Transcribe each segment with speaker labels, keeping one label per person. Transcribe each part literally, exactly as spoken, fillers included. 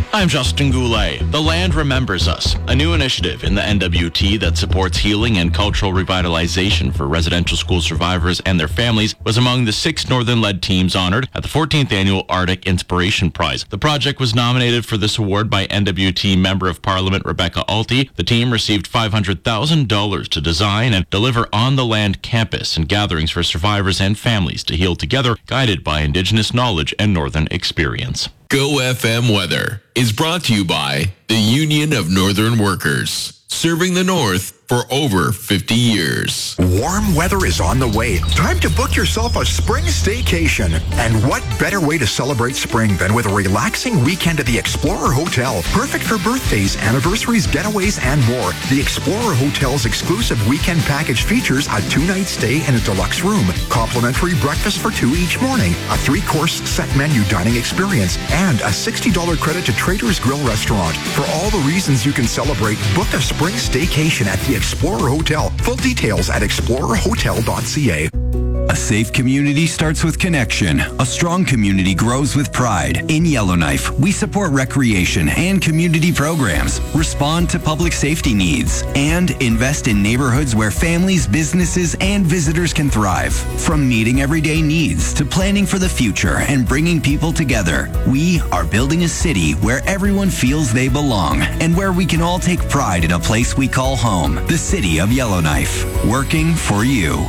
Speaker 1: I'm Justin Goulet. The Land Remembers Us, a new initiative in the N W T that supports healing and cultural revitalization for residential school survivors and their families, was among the six Northern-led teams honored at the fourteenth Annual Arctic Inspiration Prize. The project was nominated for this award by N W T Member of Parliament Rebecca Alty. The team received five hundred thousand dollars to design and deliver on-the-land campus and gatherings for survivors and families to heal together, guided by Indigenous knowledge and Northern experience.
Speaker 2: Go F M Weather is brought to you by the Union of Northern Workers, serving the North for over fifty years.
Speaker 3: Warm weather is on the way. Time to book yourself a spring staycation. And what better way to celebrate spring than with a relaxing weekend at the Explorer Hotel? Perfect for birthdays, anniversaries, getaways, and more. The Explorer Hotel's exclusive weekend package features a two-night stay in a deluxe room, complimentary breakfast for two each morning, a three-course set menu dining experience, and a sixty dollars credit to Trader's Grill restaurant. For all the reasons you can celebrate, book a spring staycation at the Explorer Hotel. Full details at explorer hotel dot c a.
Speaker 4: A safe community starts with connection. A strong community grows with pride. In Yellowknife, we support recreation and community programs, respond to public safety needs, and invest in neighborhoods where families, businesses, and visitors can thrive. From meeting everyday needs to planning for the future and bringing people together, we are building a city where everyone feels they belong and where we can all take pride in a place we call home, the city of Yellowknife, working for you.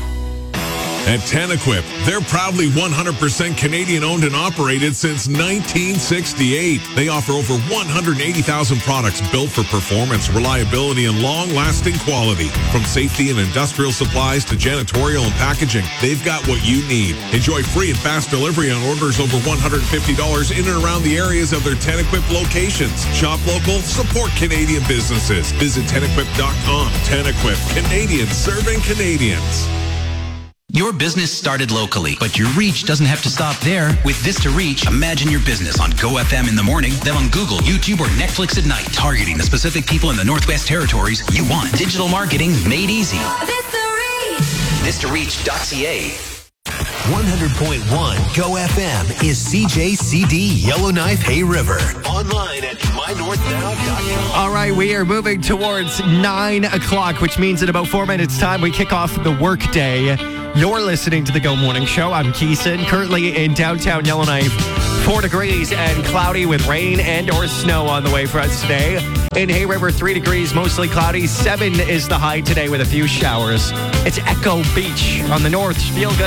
Speaker 5: At Tenequip, they're proudly one hundred percent Canadian owned and operated since nineteen sixty-eight. They offer over one hundred eighty thousand products built for performance, reliability, and long-lasting quality. From safety and industrial supplies to janitorial and packaging, they've got what you need. Enjoy free and fast delivery on orders over one hundred fifty dollars in and around the areas of their Tenequip locations. Shop local, support Canadian businesses. Visit Tenequip dot com. Tenequip, Canadians serving Canadians.
Speaker 6: Your business started locally, but your reach doesn't have to stop there. With Vista Reach, imagine your business on Go F M in the morning, then on Google, YouTube, or Netflix at night, targeting the specific people in the Northwest Territories you want. Digital marketing made easy. Vista Reach. Vista Reach dot c a.
Speaker 7: one hundred point one Go F M is C J C D Yellowknife Hay River. Online at my north now dot com.
Speaker 8: All right, we are moving towards nine o'clock, which means in about four minutes' time, we kick off the workday. You're listening to the Go Morning Show. I'm Keeson, currently in downtown Yellowknife. Four degrees and cloudy with rain and or snow on the way for us today. In Hay River, three degrees, mostly cloudy. Seven is the high today with a few showers. It's Echo Beach on the north. Feel good.